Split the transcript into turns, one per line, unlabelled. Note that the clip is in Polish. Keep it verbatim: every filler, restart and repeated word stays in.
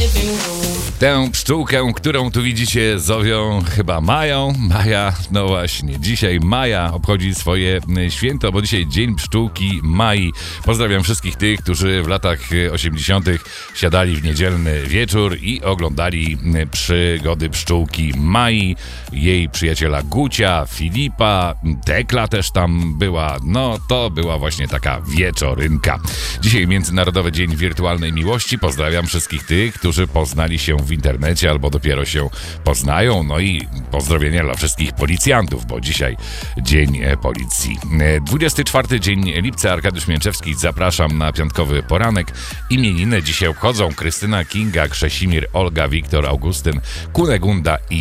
Tę pszczółkę, którą tu widzicie, zowią chyba Mają. Maja, no właśnie, dzisiaj Maja obchodzi swoje święto, bo dzisiaj Dzień Pszczółki Mai. Pozdrawiam wszystkich tych, którzy w latach osiemdziesiątych siadali w niedzielny wieczór i oglądali przygody pszczółki Mai, jej przyjaciela Gucia, Filipa, Tekla też tam była. No, to była właśnie taka wieczorynka. Dzisiaj Międzynarodowy Dzień Wirtualnej Miłości. Pozdrawiam wszystkich tych, którzy poznali się w internecie albo dopiero się poznają. No i pozdrowienia dla wszystkich policjantów, bo dzisiaj Dzień Policji. dwudziesty czwarty dzień lipca, Arkadiusz Mięczewski. Zapraszam na piątkowy poranek. Imieniny dzisiaj obchodzą Krystyna, Kinga, Krzesimir, Olga, Wiktor, Augustyn, Kunegunda i